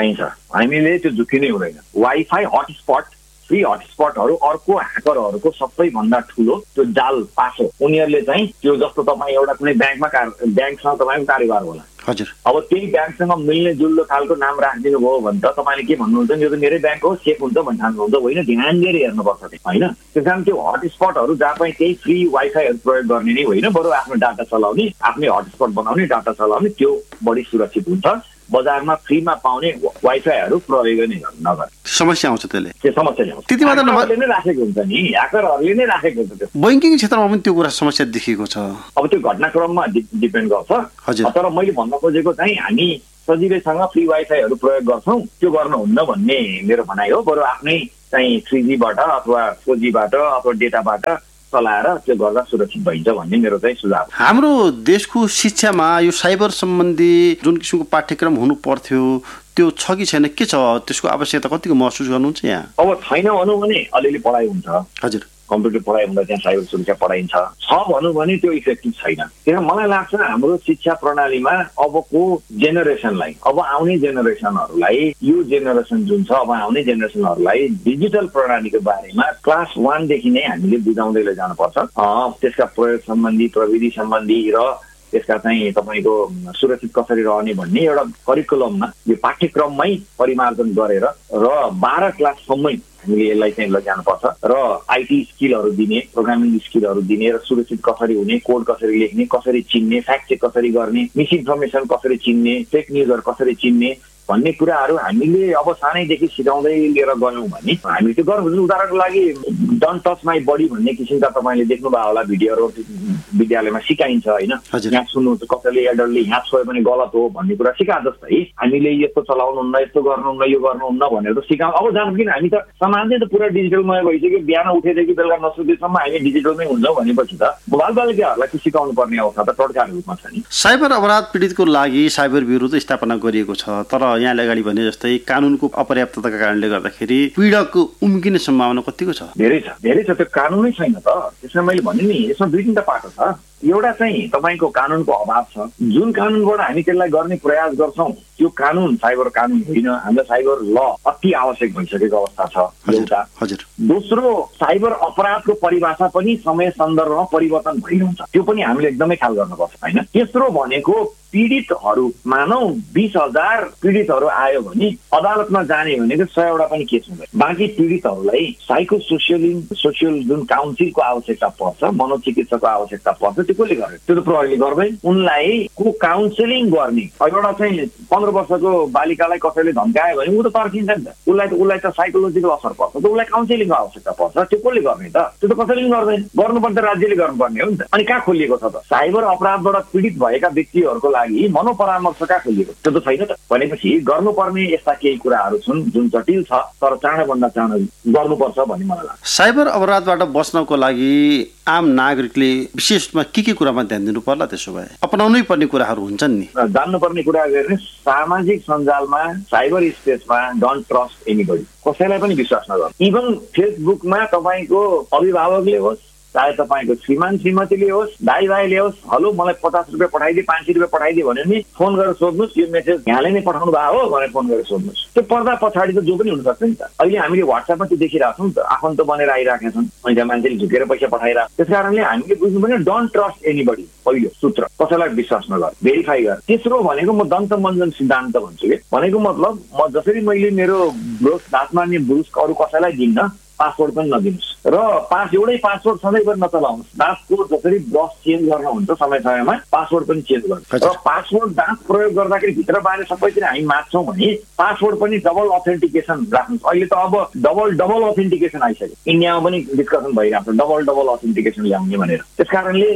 हामीले त्यो झुकिनै हुँदैन। वाइफाई हटस्पट, फ्री हटस्पटहरू अर्को ह्याकरहरूको सबैभन्दा ठुलो त्यो जाल पासो। उनीहरूले चाहिँ त्यो जस्तो तपाईँ एउटा कुनै ब्याङ्कसँग तपाईँको कारोबार होला, हजुर, अब त्यही ब्याङ्कसँग मिल्ने जुल्दो खालको नाम राखिदिनु भयो भने त तपाईँले के भन्नुहुन्छ, यो त मेरै ब्याङ्क हो, सेफ हुन्छ भन्ने ठान्नुहुन्छ। होइन, ध्यान दिएर हेर्नुपर्छ होइन। त्यस कारण त्यो हटस्पटहरू जहाँ पनि त्यही फ्री वाइफाईहरू प्रयोग गर्ने नै होइन, बरु आफ्नो डाटा चलाउने, आफ्नै हटस्पट बनाउने, डाटा चलाउने, त्यो बढी सुरक्षित हुन्छ। बजारमा फ्रीमा पाउने वाइफाईहरू प्रयोग नै नगर्ने। समस्या आउँछ त्यसले, त्यो समस्या ल्याउँछ। त्यति मात्र नै राखेको हुन्छ नि, ह्याकरहरूले नै राखेको हुन्छ। त्यो बैंकिङ क्षेत्रमा पनि त्यो कुरा समस्या देखिएको छ। अब त्यो घटनाक्रममा डिपेन्ड गर्छ, तर मैले भन्न खोजेको चाहिँ हामी सजिलैसँग फ्री वाइफाईहरू प्रयोग गर्छौँ, त्यो गर्नुहुन्न भन्ने मेरो भनाइ हो। बरु आफ्नै चाहिँ 3Gबाट अथवा 4Gबाट अथवा डेटाबाट चलाएर त्यो गर्दा सुरक्षित भइन्छ भन्ने मेरो चाहिँ सुझाव। हाम्रो देशको शिक्षामा यो साइबर सम्बन्धी जुन किसिमको पाठ्यक्रम हुनु पर्थ्यो त्यो छ कि छैन, के छ त्यसको आवश्यकता, कतिको महसुस गर्नुहुन्छ यहाँ? अब छैन भनौँ भने अलिअलि पढाइ हुन्छ, हजुर, कम्प्युटर पढाइ हुँदा त्यहाँ साइबर सुरक्षा पढाइन्छ। छ भनौँ भने त्यो इफेक्टिभ छैन। किन मलाई लाग्छ हाम्रो शिक्षा प्रणालीमा अबको जेनेरेसनलाई, अब आउने जेनेरेसनहरूलाई, यो जेनेरेसन जुन छ अब आउने जेनेरेसनहरूलाई डिजिटल प्रणालीको बारेमा क्लास 1 देखि नै हामीले बुझाउँदै लैजानुपर्छ। त्यसका प्रयोग सम्बन्धी, प्रविधि सम्बन्धी र त्यसका चाहिँ तपाईँको सुरक्षित कसरी रहने भन्ने एउटा करिकुलममा, यो पाठ्यक्रममै परिमार्जन गरेर र 12 क्लाससम्मै हामीले यसलाई चाहिँ लैजानुपर्छ र आइटी स्किलहरू दिने, प्रोग्रामिङ स्किलहरू दिने र सुरक्षित कसरी हुने, कोड कसरी लेख्ने, कसरी चिन्ने, फ्याक्ट चेक कसरी गर्ने, मिसइन्फर्मेसन कसरी चिन्ने, फेक न्युजहरू कसरी चिन्ने भन्ने कुराहरू हामीले अब सानैदेखि सिकाउँदै लिएर गयौँ भने हामी त्यो गर्नुपर्छ। उदाहरणको लागि डन्ट टच माई बडी भन्ने किसिमका तपाईँले देख्नुभयो होला भिडियोहरू विद्यालयमा सिकाइन्छ होइन। यहाँ सुन्नुहुन्छ कसैले एडल्टले यहाँ छोयो भने गलत हो भन्ने कुरा सिका जस्तै हामीले यस्तो चलाउनुहुन्न, यस्तो गर्नुहुन्न, यो गर्नुहुन्न भनेर त सिकाउँ। अब जानु किन हामी त समाज नै त पुरा डिजिटलमय भइसक्यो, बिहान उठेदेखि बेलुका नसुतेसम्म हामी डिजिटलमै हुन्छौँ भनेपछि त बालबालिकाहरूलाई त्यो सिकाउनु पर्ने अवस्था त टड्काको रूपमा छ नि। साइबर अपराध पीडितको लागि साइबर ब्युरो त स्थापना गरिएको छ, तर यहाँले अगाडि भने जस्तै कानुनको अपर्याप्तताका कारणले गर्दाखेरि पीडक उम्किने सम्भावना कतिको छ? धेरै छ त्यो कानुनै छैन त। त्यसमा मैले भने नि यसमा 2-3टा पाटो छ। एउटा चाहिँ तपाईँको कानुनको अभाव छ, जुन कानुनबाट हामी त्यसलाई गर्ने प्रयास गर्छौँ त्यो कानुन साइबर कानुन होइन, हामीलाई साइबर ल अति आवश्यक भइसकेको अवस्था छ एउटा। दोस्रो, साइबर अपराधको परिभाषा पनि समय सन्दर्भमा परिवर्तन भइरहन्छ, त्यो पनि हामीले एकदमै ख्याल गर्नुपर्छ होइन। तेस्रो भनेको पीडितहरू, मानौ 20,000 पीडितहरू आयो भने अदालतमा जाने भनेको 100वटा पनि केस हुँदैन। बाँकी पीडितहरूलाई साइको सोसियल जुन काउन्सिलको आवश्यकता पर्छ, मनोचिकित्सकको आवश्यकता पर्छ, त्यो कसले गर्ने? त्यो त प्रहरीले गर्दैन। उनलाई काउन्सिलिङ गर्ने, एउटा चाहिँ 15 वर्षको बालिकालाई कसैले धम्कायो भने ऊ त तर्किन्छ नि त, उसलाई त साइकोलोजिकल असर पर्छ, त उसलाई काउन्सिलिङको आवश्यकता पर्छ। त्यो कसले गर्ने त? त्यो त कसैले पनि गर्दैन। गर्नुपर्ने त राज्यले गर्नुपर्ने हो नि त। अनि कहाँ खोलिएको छ त? साइबर अपराधबाट पीडित भएका व्यक्तिहरूको लागि मनोपरामर्श कहाँ खोलिएको? त्यो त छैन त। भनेपछि गर्नुपर्ने यस्ता केही कुराहरू छन् जुन जटिल छ, तर चाँडोभन्दा चाँडो गर्नुपर्छ भन्ने मलाई लाग्छ। साइबर अपराधबाट बच्नको लागि आम नागरिकले विशेषमा के कुरामा ध्यान दिनु पर्ला? त्यसो भए अपनाउनै पर्ने कुराहरू हुन्छन् नि, जान्नुपर्ने कुरा गर्ने। सामाजिक सञ्जालमा, साइबर स्पेसमा डोन्ट ट्रस्ट एनीबडी, कसैलाई पनि विश्वास नगर्नु। इभन फेसबुकमा तपाईँको अभिभावकले होस्, चाहे तपाईँको श्रीमान श्रीमतीले होस्, दाइ भाइले होस्, हेलो मलाई 50 रुपियाँ पठाइदिए, 500 रुपियाँ पठाइदिए भने नि फोन गरेर सोध्नुहोस् यो मेसेज यहाँले नै पठाउनु भयो हो भनेर फोन गरेर सोध्नुहोस्। त्यो पर्दा पछाडि त जो पनि हुनसक्छ नि त। अहिले हामीले व्हाट्सएपमा त्यो देखिरहेको छौँ नि त, आफन्त बनेर आइरहेका छन्, अनि त्यहाँ मान्छेले झुकेर पैसा पठाइरहेको। त्यस कारणले हामीले बुझ्नु पर्ने डोन्ट ट्रस्ट एनीबडी, पहिलो सूत्र, कसैलाई विश्वास नगर, भेरिफाई गर। तेस्रो भनेको म दन्तमञ्जन सिद्धान्त भन्छु कि, भनेको मतलब म जसरी मैले मेरो ब्रुस दाँत मार्ने ब्रुस अरू कसैलाई दिन्न, पासवर्ड पनि नदिनुहोस् र एउटै पासवर्ड सधैँभरि नचलाउनुहोस्। दाँतको जसरी ब्रस चेन्ज गर्न हुन्छ समय समयमा पासवर्ड पनि चेन्ज गर्नु र पासवर्ड दाँत प्रयोग गर्दाखेरि भित्र बाहिर सबैतिर हामी माग्छौँ भने पासवर्ड पनि डबल अथेन्टिकेसन राख्नुहोस्। अहिले त अब डबल अथेन्टिकेसन आइसक्यो, इन्डियामा पनि डिस्कसन भइरहेको छ डबल अथेन्टिकेसन ल्याउने भनेर। त्यस कारणले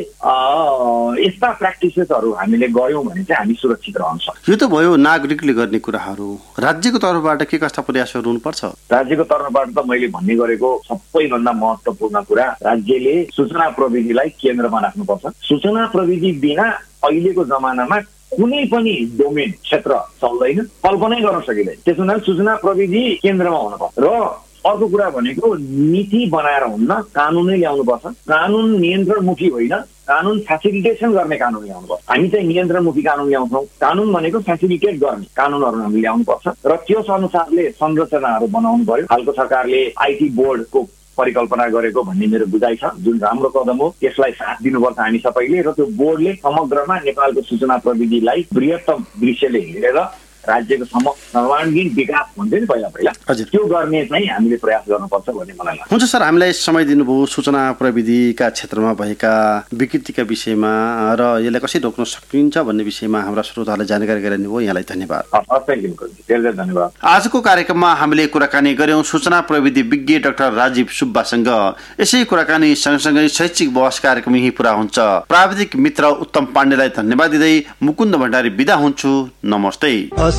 यस्ता प्र्याक्टिसेसहरू हामीले गऱ्यौँ भने चाहिँ हामी सुरक्षित रहन सक्छौँ। यो त भयो नागरिकले गर्ने कुराहरू। राज्यको तर्फबाट के कस्ता प्रयासहरू हुनुपर्छ? राज्यको तर्फबाट त मैले भन्ने गरेको सबैभन्दा महत्त्वपूर्ण कुरा, राज्यले सूचना प्रविधिलाई केन्द्रमा राख्नुपर्छ। सूचना प्रविधि बिना अहिलेको जमानामा कुनै पनि डोमेन क्षेत्र चल्दैन, कल्पनै गर्न सकिँदैन। त्यसो हुनाले सूचना प्रविधि केन्द्रमा हुनुपर्छ। र अर्को कुरा भनेको नीति बनाएर हुन्न, कानुनै ल्याउनुपर्छ। कानुन नियन्त्रणमुखी होइन, कानुन फेसिलिटेसन गर्ने कानुन ल्याउनुपर्छ। हामी चाहिँ नियन्त्रणमुखी कानुन ल्याउँछौँ, कानुन भनेको फेसिलिटेट गर्ने कानुनहरू हामीले ल्याउनुपर्छ र त्यस अनुसारले संरचनाहरू बनाउनु पर्यो। हालको सरकारले आइटी बोर्डको परिकल्पना गरेको भन्ने मेरो बुझाइ छ, जुन राम्रो कदम हो। त्यसलाई साथ दिनुपर्छ हामी सबैले र त्यो बोर्डले समग्रमा नेपालको सूचना प्रविधिलाई बृहत्तम दृश्यले हेरेर राज्यको सर्वाङ्गीण विकास भन्छ नि पहिला त्यो गर्ने चाहिँ हामीले प्रयास गर्नुपर्छ भन्ने मलाई लाग्छ। हुन्छ सर, हामीलाई समय दिनुभयो सूचना प्रविधिका क्षेत्रमा भएका विकृतिका विषयमा र यसलाई कसरी रोक्न सकिन्छ भन्ने विषयमा हाम्रा श्रोताहरूलाई जानकारी गराउनु भयो। यहाँलाई धन्यवाद। धेरै धन्यवाद। आजको कार्यक्रममा हामीले कुराकानी गर्यौं सूचना प्रविधि विज्ञ डाक्टर राजीव सुब्बासँग। यसै कुराकानी सँगसँगै शैक्षिक बहस कार्यक्रम यही पुरा हुन्छ। प्राविधिक मित्र उत्तम पाण्डेलाई धन्यवाद दिँदै मुकुन्द भण्डारी बिदा हुन्छु। नमस्ते।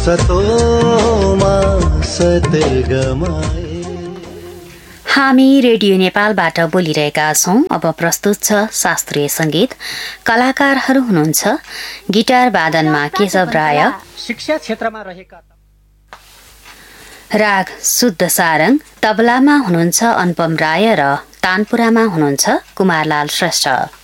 हामी रेडियो नेपालबाट बोलिरहेका छौं। अब प्रस्तुत छ शास्त्रीय संगीत। कलाकारहरू हुनुहुन्छ गिटार वादनमा केशव राय, शिक्षा क्षेत्रमा रहेका राग शुद्ध सारङ, तबलामा हुनुहुन्छ अनुपम राय र तानपुरामा हुनुहुन्छ कुमारलाल श्रेष्ठ।